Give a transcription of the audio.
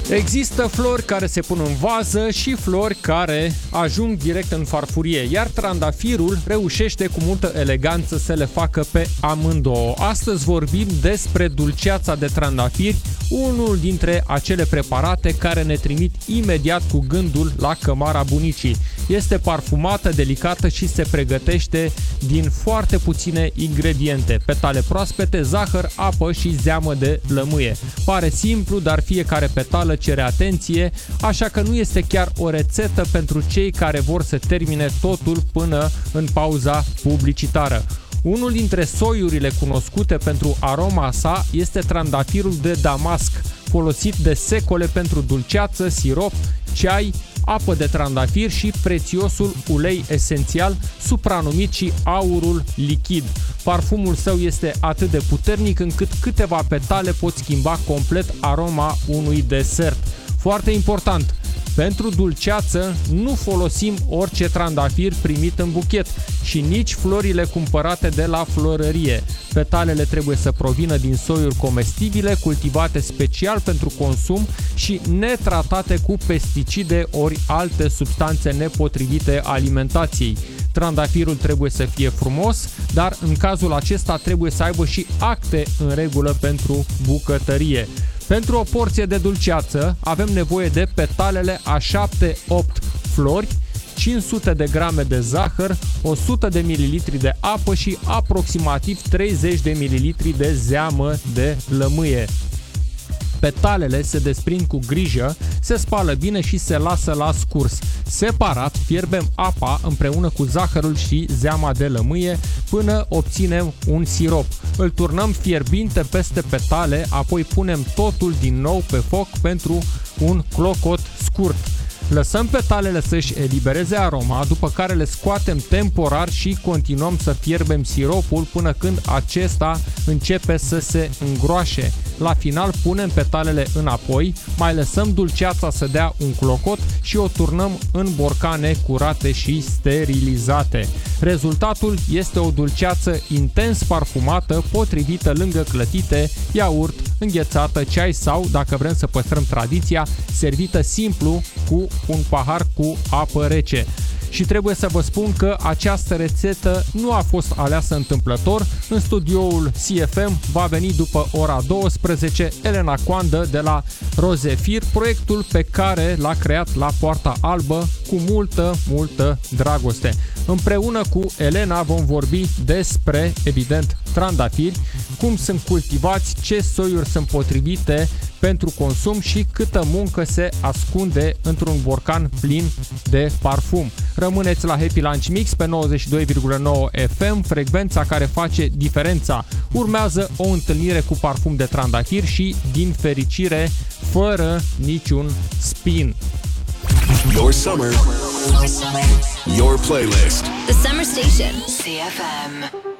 Există flori care se pun în vază și flori care ajung direct în farfurie, iar trandafirul reușește cu multă eleganță să le facă pe amândouă. Astăzi vorbim despre dulceața de trandafiri, unul dintre acele preparate care ne trimit imediat cu gândul la cămara bunicii. Este parfumată, delicată și se pregătește din foarte puține ingrediente: petale proaspete, zahăr, apă și zeamă de lămâie. Pare simplu, dar fiecare petală cere atenție, așa că nu este chiar o rețetă pentru cei care vor să termine totul până în pauza publicitară. Unul dintre soiurile cunoscute pentru aroma sa este trandafirul de Damasc, folosit de secole pentru dulceață, sirop, ceai, apă de trandafir și prețiosul ulei esențial, supranumit și aurul lichid. Parfumul său este atât de puternic încât câteva petale pot schimba complet aroma unui desert. Foarte important, pentru dulceață nu folosim orice trandafir primit în buchet și nici florile cumpărate de la florărie. Petalele trebuie să provină din soiuri comestibile, cultivate special pentru consum și netratate cu pesticide ori alte substanțe nepotrivite alimentației. Trandafirul trebuie să fie frumos, dar în cazul acesta trebuie să aibă și acte în regulă pentru bucătărie. Pentru o porție de dulceață avem nevoie de petalele a 7-8 flori, 500 de grame de zahăr, 100 de ml de apă și aproximativ 30 de ml de zeamă de lămâie. Petalele se desprind cu grijă, se spală bine și se lasă la scurs. Separat, fierbem apa împreună cu zahărul și zeama de lămâie până obținem un sirop. Îl turnăm fierbinte peste petale, apoi punem totul din nou pe foc pentru un clocot scurt. Lăsăm petalele să-și elibereze aroma, după care le scoatem temporar și continuăm să fierbem siropul până când acesta începe să se îngroașe. La final punem petalele înapoi, mai lăsăm dulceața să dea un clocot și o turnăm în borcane curate și sterilizate. Rezultatul este o dulceață intens parfumată, potrivită lângă clătite, iaurt, înghețată, ceai sau, dacă vrem să păstrăm tradiția, servită simplu cu un pahar cu apă rece. Și trebuie să vă spun că această rețetă nu a fost aleasă întâmplător. În studioul CFM va veni după ora 12 Elena Coandă de la Rozefir, proiectul pe care l-a creat la Poarta Albă cu multă dragoste. Împreună cu Elena vom vorbi despre, evident, trandafiri, cum sunt cultivați, ce soiuri sunt potrivite pentru consum și câtă muncă se ascunde într-un borcan plin de parfum. Rămâneți la Happy Lunch Mix pe 92,9 FM, frecvența care face diferența. Urmează o întâlnire cu parfum de trandafir și, din fericire, fără niciun spin. Your summer, your playlist. The Summer Station, CFM.